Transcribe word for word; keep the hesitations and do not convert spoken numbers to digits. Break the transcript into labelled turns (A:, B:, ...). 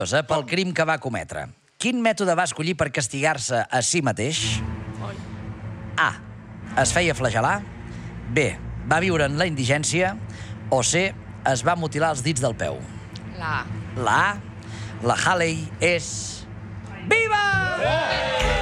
A: pel crim que va cometre. Quin mètode va escollir per castigar-se a si mateix? A. Es feia flagelar. B. Va viure en la indigència. O C. Es va mutilar els dits del peu.
B: La A.
A: La A. La Halley és... Viva!